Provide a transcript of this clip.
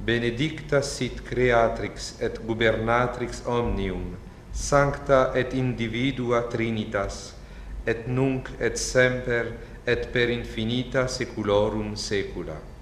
benedicta sit Creatrix et Gubernatrix omnium, sancta et individua Trinitas, et nunc et semper et per infinita saeculorum saecula.